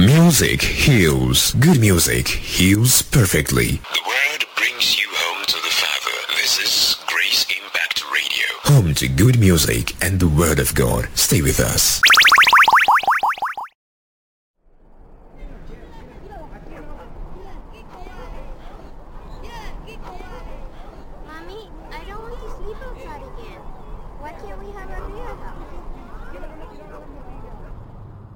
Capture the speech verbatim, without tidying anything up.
Music heals. Good music heals perfectly. The word brings you home to the Father. This is Grace Impact Radio. Home to good music and the Word of God. Stay with us. Mommy, I don't want to sleep outside again. Why can't we have our beer house?